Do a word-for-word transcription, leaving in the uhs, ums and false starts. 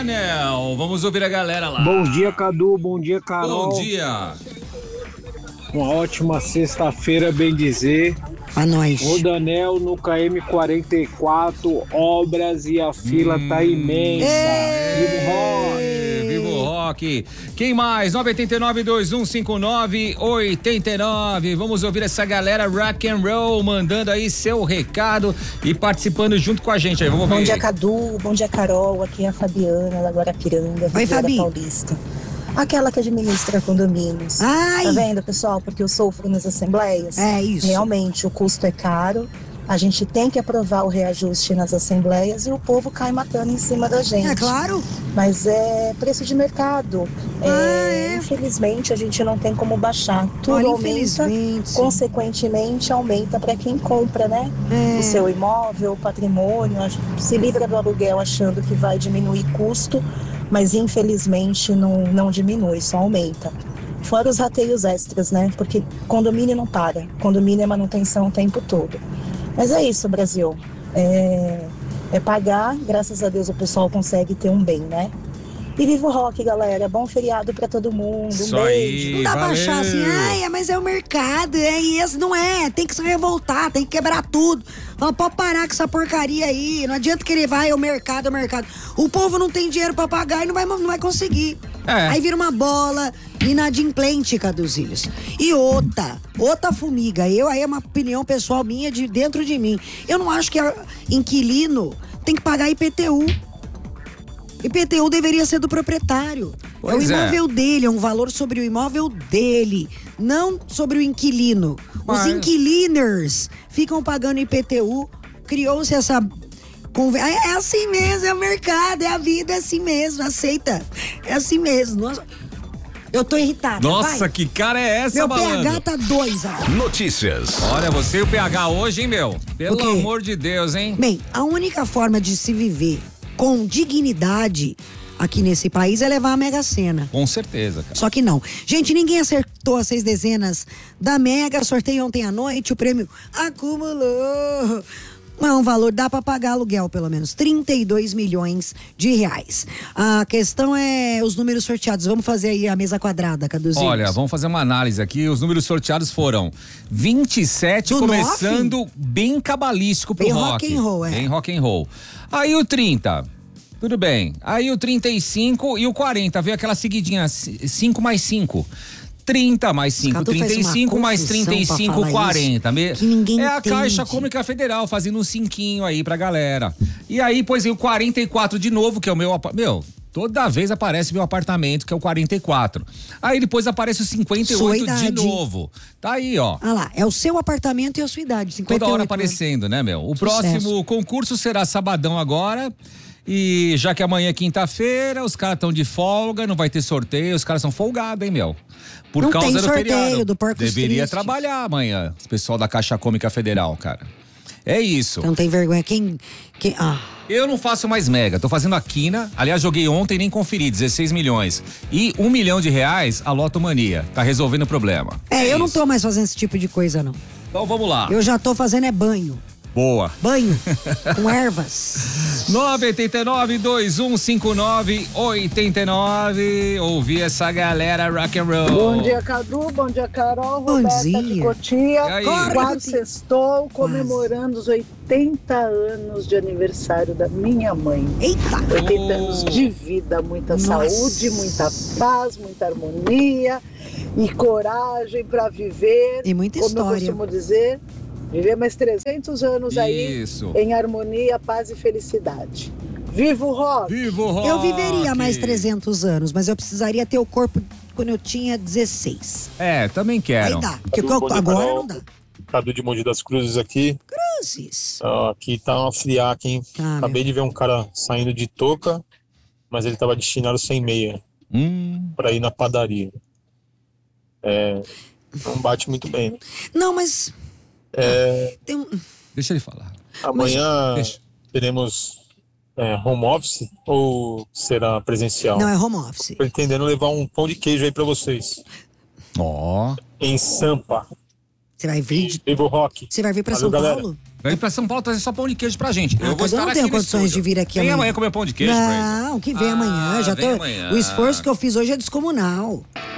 Danel. Vamos ouvir a galera lá. Bom dia, Cadu. Bom dia, Carol. Bom dia. Uma ótima sexta-feira, bem dizer. A nós. O Danel no K M quarenta e quatro, obras e a fila hum. tá imensa. Viva o rock! Viva o rock! Quem mais? nove oito nove, dois um cinco nove, oito nove. Vamos ouvir essa galera rock and roll mandando aí seu recado e participando junto com a gente aí. Vamos Bom ver. dia, Cadu. Bom dia, Carol. Aqui é a Fabiana, da Guarapiranga, Oi, Fabi. Paulista. Aquela que administra condomínios. Ai. Tá vendo, pessoal? Porque eu sofro nas assembleias. É isso. Realmente, o custo é caro. A gente tem que aprovar o reajuste nas assembleias e o povo cai matando em cima da gente. É claro. Mas é preço de mercado. Ah, é, é. Infelizmente, a gente não tem como baixar. Tudo Olha, aumenta, consequentemente, aumenta para quem compra, né? É. O seu imóvel, o patrimônio. Se livra do aluguel achando que vai diminuir custo, mas infelizmente não, não diminui, só aumenta. Fora os rateios extras, né? Porque condomínio não para. Condomínio é manutenção o tempo todo. Mas é isso, Brasil. É, é pagar, graças a Deus o pessoal consegue ter um bem, né? E viva o rock, galera. Bom feriado pra todo mundo. Um Isso beijo. aí, Não dá pra valeu. achar assim, ai, mas é o mercado, é isso, não é. Tem que se revoltar, tem que quebrar tudo. Fala, pode parar com essa porcaria aí. Não adianta querer, vai, é o mercado, é o mercado. O povo não tem dinheiro pra pagar e não vai, não vai conseguir. É. Aí vira uma bola inadimplente, Caduzilhos. E outra, outra fumiga. Eu, aí é uma opinião pessoal minha de dentro de mim. Eu não acho que a, inquilino tem que pagar I P T U. I P T U deveria ser do proprietário. Pois é o é. imóvel dele, é um valor sobre o imóvel dele, não sobre o inquilino. Mas... Os inquiliners ficam pagando I P T U, criou-se essa... Conver... É assim mesmo, é o mercado, é a vida, é assim mesmo, aceita. É assim mesmo. Nossa, eu tô irritada. Nossa, vai. que cara é essa, Meu malandro? P H tá dois agora. Notícias. Olha, você e o P H hoje, hein, meu? Pelo O quê? amor de Deus, hein? Bem, a única forma de se viver com dignidade aqui nesse país é levar a Mega Sena. Com certeza, cara. Só que não. Gente, ninguém acertou as seis dezenas da Mega. Sorteio ontem à noite, o prêmio acumulou. Mas é um valor, dá pra pagar aluguel, pelo menos. trinta e dois milhões de reais. A questão é os números sorteados. Vamos fazer aí a mesa quadrada, Caduzinho. Olha, vamos fazer uma análise aqui. Os números sorteados foram vinte e sete, Do começando nove? bem cabalístico pro Bem rock. rock and roll, é. Bem rock and roll. Aí o trinta, tudo bem. Aí o trinta e cinco e o quarenta, veio aquela seguidinha, cinco mais cinco. trinta mais cinco, Cadu faz trinta e cinco uma mais trinta e confusão pra cinco, falar quarenta. isso, que ninguém é a entende. Caixa Econômica Federal fazendo um cinquinho aí pra galera. E aí, pois, o quarenta e quatro de novo, que é o meu... Meu, toda vez aparece meu apartamento, que é o quarenta e quatro. Aí depois aparece o cinquenta e oito de novo. Tá aí, ó. Ah lá, é o seu apartamento e a sua idade, cinquenta e oito Toda hora anos. aparecendo, né, meu? O Sucesso. próximo concurso será sabadão agora. E já que amanhã é quinta-feira, os caras estão de folga, não vai ter sorteio, os caras são folgados, hein, meu? Por Não causa tem do sorteio feriado. do Porcos Deveria Tristes. trabalhar amanhã, os pessoal da Caixa Econômica Federal, cara. É isso. Não tem vergonha. Quem. quem ah. Eu não faço mais Mega, tô fazendo a Quina. Aliás, joguei ontem e nem conferi, dezesseis milhões. E um milhão de reais a Lotomania. Tá resolvendo o problema. É, eu não isso. tô mais fazendo esse tipo de coisa, não. Então vamos lá. Eu já tô fazendo é banho. Boa. Banho com ervas. nove oito nove, dois um cinco nove, oito nove. Ouvir essa galera rock and roll. Bom dia, Cadu. Bom dia, Carol. Bom Roberta dia. de Cotia. E aí? Corre, Quase Cotia. sextou, comemorando os oitenta anos de aniversário da minha mãe. Eita! oitenta Oh. anos de vida, muita Nossa. saúde, muita paz, muita harmonia e coragem para viver. E muita como história. eu costumo dizer, viver mais trezentos anos aí Isso. em harmonia, paz e felicidade. Viva o rock! Vivo o rock. Eu viveria mais trezentos anos, mas eu precisaria ter o corpo quando eu tinha dezesseis. É, também quero. Aí dá. Porque Cadu, bom dia, agora Carol. não dá. Cadu de Mogi das Cruzes aqui. Cruzes. Ah, aqui tá uma friaca, hein? Ah, Acabei de ver um cara saindo de touca, mas ele tava destinado sem meia Hum. pra ir na padaria. É, não bate muito bem, né? Não, mas É, tem um... Deixa ele falar. amanhã Deixa. teremos é, home office ou será presencial? Não, é home office. Tô entendendo levar um pão de queijo aí pra vocês. Ó. Em Sampa. Você vai vir de... Viva o rock. Você vai vir pra Valeu, São galera. Paulo? Vai ir pra São Paulo trazer só pão de queijo pra gente. Ah, eu vou eu estar não aqui tenho no condições estúdio. de vir aqui Vem amanhã. amanhã comer pão de queijo, Não, que vem ah, amanhã. Já vem tô, amanhã. O esforço que eu fiz hoje é descomunal.